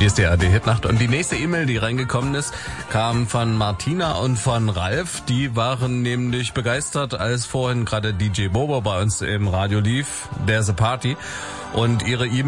Hier ist die ARD-Hitnacht und die nächste E-Mail, die reingekommen ist, kam von Martina und von Ralf. Die waren nämlich begeistert, als vorhin gerade DJ Bobo bei uns im Radio lief, There's a Party. Und ihre E-Mail